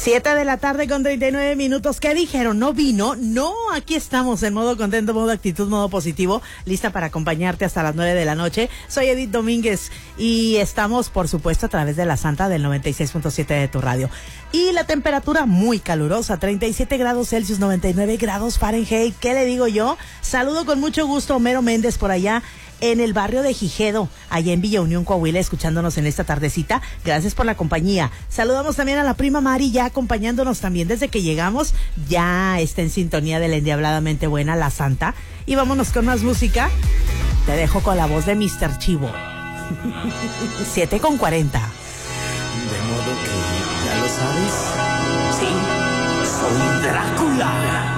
7 de la tarde con 39 minutos. ¿Qué dijeron? ¿No vino? No, aquí estamos en modo contento, modo actitud, modo positivo, lista para acompañarte hasta las 9 de la noche. Soy Edith Domínguez y estamos, por supuesto, a través de la Santa del 96.7 de tu radio. Y la temperatura muy calurosa, 37 grados Celsius, 99 grados Fahrenheit. ¿Qué le digo yo? Saludo con mucho gusto a Homero Méndez por allá en el barrio de Gijedo, allá en Villa Unión, Coahuila, escuchándonos en esta tardecita. Gracias por la compañía. Saludamos también a la prima Mari, ya acompañándonos también desde que llegamos. Ya está en sintonía de la endiabladamente buena, la Santa. Y vámonos con más música. Te dejo con la voz de Mr. Chivo. 7:40. De modo que, ¿ya lo sabes? Sí, soy Drácula.